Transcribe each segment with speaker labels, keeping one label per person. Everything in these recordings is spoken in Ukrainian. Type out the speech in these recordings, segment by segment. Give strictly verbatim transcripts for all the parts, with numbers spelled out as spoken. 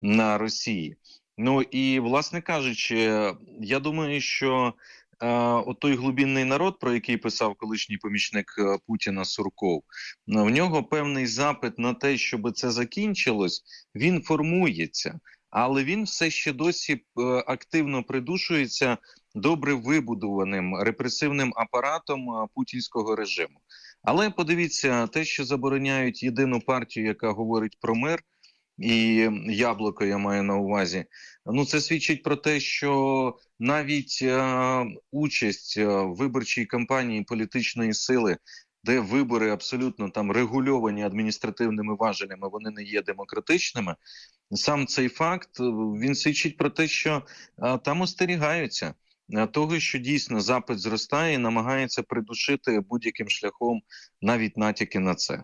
Speaker 1: на Росії. Ну і, власне кажучи, я думаю, що е, от той глибинний народ, про який писав колишній помічник е, Путіна Сурков, в нього певний запит на те, щоб це закінчилось, він формується. Але він все ще досі е, активно придушується добре вибудованим репресивним апаратом е, путінського режиму. Але подивіться, те, що забороняють єдину партію, яка говорить про мир, і Яблуко я маю на увазі, ну це свідчить про те, що навіть е, участь в виборчій кампанії політичної сили, де вибори абсолютно там регульовані адміністративними важелями, вони не є демократичними, сам цей факт, він свідчить про те, що е, там остерігаються того, що дійсно запит зростає і намагається придушити будь-яким шляхом навіть натяки на це.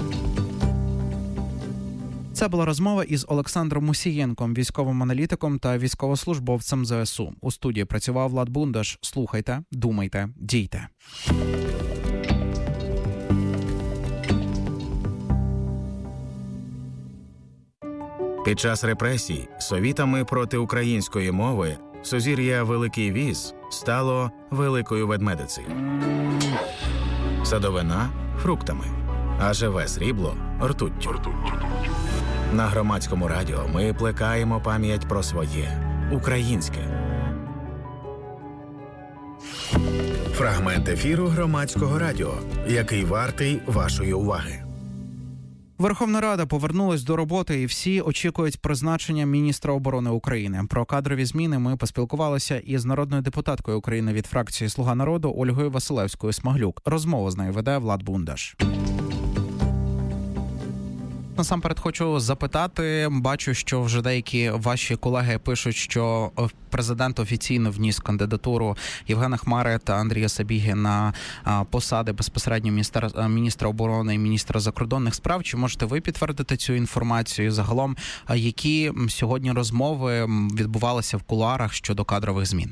Speaker 2: Це була розмова із Олександром Мусієнком, військовим аналітиком та військовослужбовцем зе ес у. У студії працював Влад Бундаш. Слухайте, думайте, дійте.
Speaker 3: Під час репресій совітами проти української мови сузір'я Великий Віз стало Великою Ведмедицею. Садовина – фруктами, а живе срібло – ртуттю. На Громадському радіо ми плекаємо пам'ять про своє українське. Фрагмент ефіру Громадського радіо, який вартий вашої уваги.
Speaker 2: Верховна Рада повернулась до роботи і всі очікують призначення міністра оборони України. Про кадрові зміни ми поспілкувалися із народною депутаткою України від фракції «Слуга народу» Ольгою Василевською-Смаглюк. Розмову з нею веде Влад Бундаш. Насамперед хочу запитати, бачу, що вже деякі ваші колеги пишуть, що президент офіційно вніс кандидатуру Євгена Хмари та Андрія Сабіги на посади безпосередньо міністра, міністра оборони і міністра закордонних справ. Чи можете ви підтвердити цю інформацію? Загалом, які сьогодні розмови відбувалися в кулуарах щодо кадрових змін?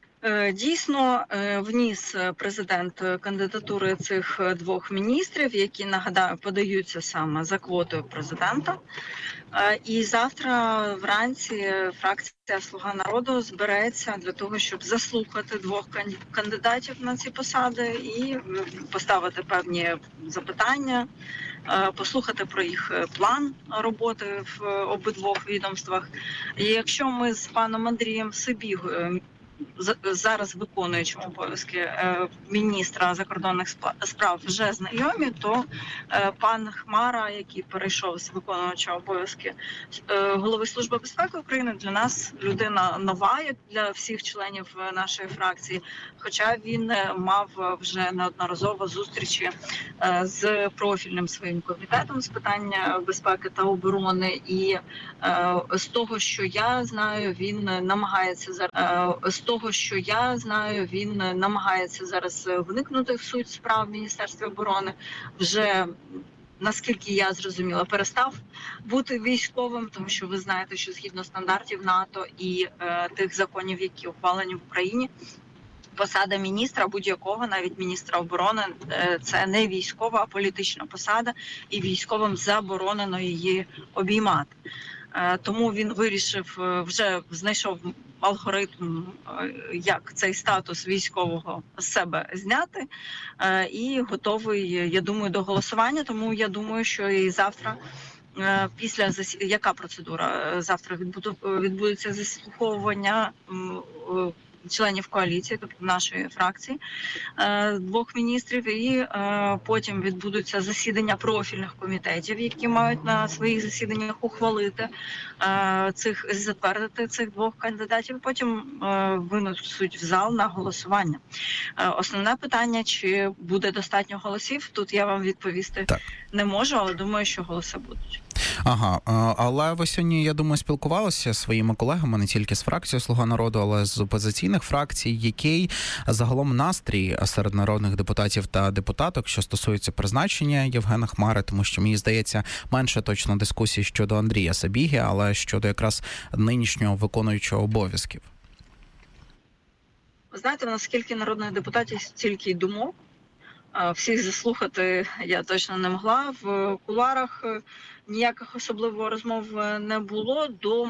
Speaker 4: Дійсно, вніс президент кандидатури цих двох міністрів, які, нагадаю, подаються саме за квотою президента. І завтра вранці фракція «Слуга народу» збереться для того, щоб заслухати двох кандидатів на ці посади і поставити певні запитання, послухати про їх план роботи в обидвох відомствах. І якщо ми з паном Андрієм Сабігою, зараз виконуючим обов'язки міністра закордонних справ, вже знайомі, то пан Хмара, який перейшов з виконуючого обов'язки голови Служби безпеки України, для нас людина нова, як для всіх членів нашої фракції, хоча він мав вже неодноразово зустрічі з профільним своїм комітетом з питання безпеки та оборони, і з того, що я знаю, він намагається зараз з того, що я знаю, він намагається зараз вникнути в суть справ в Міністерстві оборони. Вже, наскільки я зрозуміла, перестав бути військовим, тому що ви знаєте, що згідно стандартів НАТО і е, тих законів, які ухвалені в Україні, посада міністра будь-якого, навіть міністра оборони, це не військова, а політична посада, і військовим заборонено її обіймати. Тому він вирішив, вже знайшов алгоритм, як цей статус військового з себе зняти, і готовий, я думаю, до голосування. Тому я думаю, що і завтра, після засі... яка процедура? Завтра відбудеться заслуховування членів коаліції, тобто нашої фракції, двох міністрів, і потім відбудуться засідання профільних комітетів, які мають на своїх засіданнях ухвалити цих, затвердити цих двох кандидатів, потім винесуть в зал на голосування. Основне питання, чи буде достатньо голосів, тут я вам відповісти так не можу, але думаю, що голоси будуть.
Speaker 2: Ага, але ви сьогодні, я думаю, спілкувалися зі своїми колегами не тільки з фракцією «Слуга народу», але з опозиційних фракцій, який загалом настрій серед народних депутатів та депутаток, що стосується призначення Євгена Хмари, тому що, мені здається, менше точно дискусій щодо Андрія Сабіги, але щодо якраз нинішнього виконуючого обов'язків.
Speaker 4: Ви знаєте, наскільки народних депутатів, стільки й думок. Всіх заслухати я точно не могла. В кулуарах ніяких особливо розмов не було. До